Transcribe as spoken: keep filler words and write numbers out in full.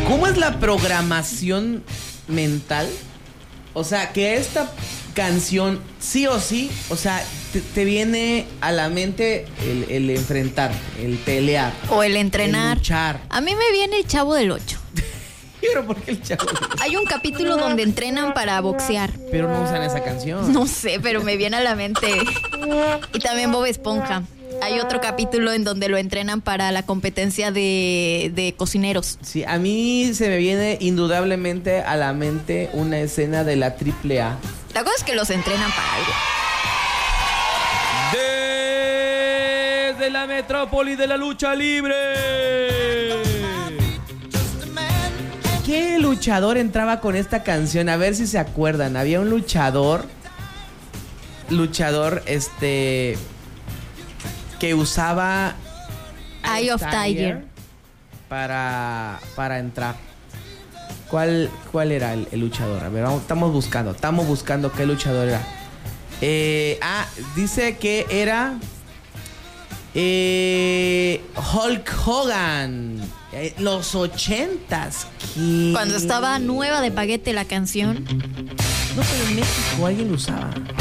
¿Cómo es la programación mental? O sea, que esta canción, sí o sí, o sea, te, te viene a la mente el, el enfrentar, el pelear. O el entrenar. El luchar. A mí me viene el Chavo del Ocho. Pero ¿por qué el Chavo? Hay un capítulo donde entrenan para boxear. Pero no usan esa canción. No sé, pero me viene a la mente. Y también Bob Esponja. Hay otro capítulo en donde lo entrenan para la competencia de, de cocineros. Sí, a mí se me viene indudablemente a la mente una escena de la triple A. La cosa es que los entrenan para algo. Desde la metrópoli de la lucha libre. ¿Qué luchador entraba con esta canción? A ver si se acuerdan. Había un luchador, luchador, este, que usaba Eye of Tiger para, para entrar. ¿Cuál, cuál era el, el luchador? A ver, vamos, estamos buscando, estamos buscando qué luchador era. Eh, ah, dice que era eh, Hulk Hogan. Eh, los ochentas. ¿Qué? Cuando estaba nueva de paquete la canción. No, pero en México alguien lo usaba.